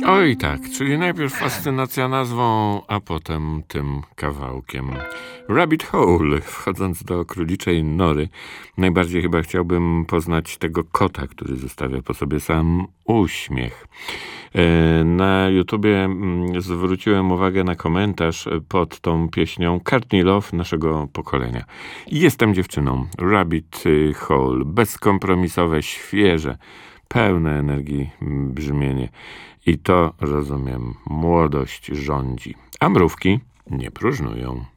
Oj tak, czyli najpierw fascynacja nazwą, a potem tym kawałkiem. Rabbit Hole, wchodząc do króliczej nory, najbardziej chyba chciałbym poznać tego kota, który zostawia po sobie sam uśmiech. Na YouTubie zwróciłem uwagę na komentarz pod tą pieśnią Courtney Love naszego pokolenia. Jestem dziewczyną. Rabbit Hole, bezkompromisowe, świeże, pełne energii brzmienie. I to, rozumiem, młodość rządzi. A mrówki nie próżnują.